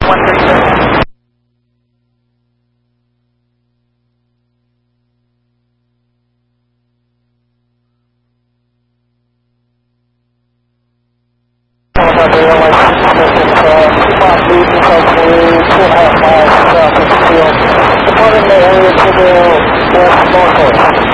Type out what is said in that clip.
137. About the airline system, 2 miles lead, approximately 2.5 miles south of the field. Departing the area to the west northwest.